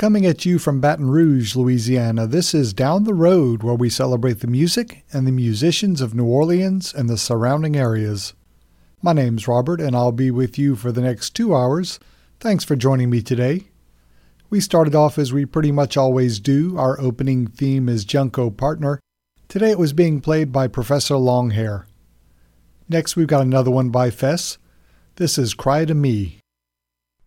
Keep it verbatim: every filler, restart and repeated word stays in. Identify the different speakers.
Speaker 1: Coming at you from Baton Rouge, Louisiana, this is Down the Road, where we celebrate the music and the musicians of New Orleans and the surrounding areas. My name's Robert, and I'll be with you for the next two hours. Thanks for joining me today. We started off as we pretty much always do. Our opening theme is Junko Partner. Today it was being played by Professor Longhair. Next we've got another one by Fess. This is Cry to Me.